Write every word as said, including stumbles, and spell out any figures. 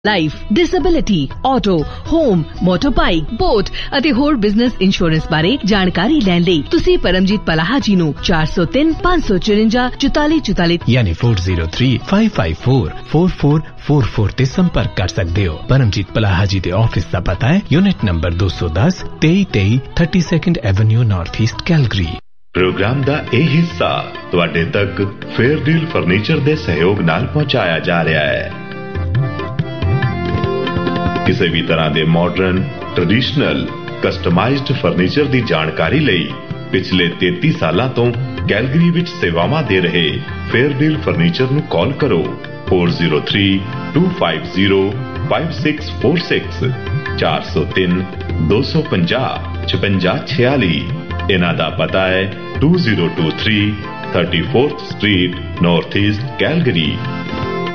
Life, disability, auto, home, ਮੋਟਰਬਾਈਕ, boat ਅਤੇ ਹੋਰ business insurance ਬਾਰੇ ਜਾਣਕਾਰੀ ਲੈਣ ਲਈ ਤੁਸੀਂ ਪਰਮਜੀਤ ਪਲਾਹਾ ਜੀ ਨੂੰ ਚਾਰ ਸੌ ਤਿੰਨ ਪੰਜ ਸੌ ਚੁਰੰਜਾ ਚੁਤਾਲੀ ਚੁਤਾਲੀ ਯਾਨੀ ਚਾਰ ਜ਼ੀਰੋ ਤਿੰਨ ਪੰਜ ਪੰਜ ਚਾਰ ਚਾਰ ਚਾਰ ਚਾਰ ਚਾਰ ਤੇ ਸੰਪਰਕ ਕਰ ਸਕਦੇ ਹੋ। ਪਰਮਜੀਤ ਪਲਾਹਾ ਜੀ ਦੇ ਆਫਿਸ ਦਾ ਪਤਾ ਹੈ ਯੂਨਿਟ ਨੰਬਰ ਦੋ ਸੌ ਦਸ ਤੇਈ ਤੇਈ ਬਤੀਸਵੀਂ avenue north East Calgary. Programme ਦਾ ਇਹ ਹਿੱਸਾ ਤੁਹਾਡੇ ਤੱਕ ਫੇਅਰ ਡੀਲ ਫਰਨੀਚਰ ਦੇ ਸਹਿਯੋਗ ਨਾਲ ਪਹੁੰਚਾਇਆ ਜਾ ਰਿਹਾ ਹੈ। ਕਿਸੇ ਵੀ ਤਰ੍ਹਾਂ ਦੇ ਮਾਡਰਨ, ਟ੍ਰੈਡੀਸ਼ਨਲ, ਕਸਟਮਾਈਜ਼ਡ ਫਰਨੀਚਰ ਦੀ ਜਾਣਕਾਰੀ ਲਈ ਪਿਛਲੇ ਤੇਤੀ ਸਾਲਾਂ ਤੋਂ ਕੈਲਗਰੀ ਵਿੱਚ ਸੇਵਾਵਾਂ ਦੇ ਰਹੇ ਫੇਅਰ ਡੀਲ ਫਰਨੀਚਰ ਨੂੰ ਕਾਲ ਕਰੋ ਚਾਰ ਜ਼ੀਰੋ ਤਿੰਨ ਦੋ ਪੰਜ ਜ਼ੀਰੋ ਪੰਜ ਛੇ ਚਾਰ ਛੇ ਚਾਰ ਜ਼ੀਰੋ ਤਿੰਨ ਦੋ ਪੰਜ ਜ਼ੀਰੋ ਛਪੰਜਾ ਛਿਆਲੀ। ਇਹਨਾਂ ਦਾ ਪਤਾ ਹੈ ਦੋ ਜ਼ੀਰੋ ਦੋ ਤਿੰਨ ਚੌਂਤੀਸਵੀਂ ਸਟਰੀਟ ਨਾਰਥ ਈਸਟ ਕੈਲਗਰੀ।